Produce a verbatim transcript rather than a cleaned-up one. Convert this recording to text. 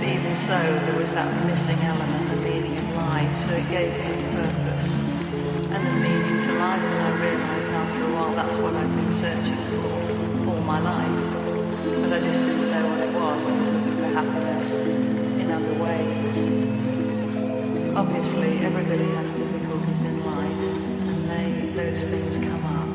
but even so, there was that missing element, the meaning of life, so it gave me a purpose and a meaning to life, and I realised after a while that's what I've been searching for all my life, but I just didn't know what it was. I was looking for happiness in other ways. Obviously, everybody has difficulties in life, and they those things come up.